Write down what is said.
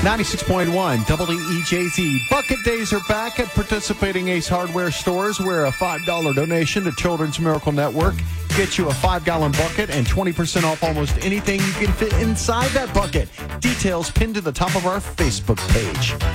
96.1 WEJZ. Bucket Days are back at participating Ace Hardware stores, where a $5 donation to Children's Miracle Network gets you a 5-gallon bucket and 20% off almost anything you can fit inside that bucket. Details pinned to the top of our Facebook page.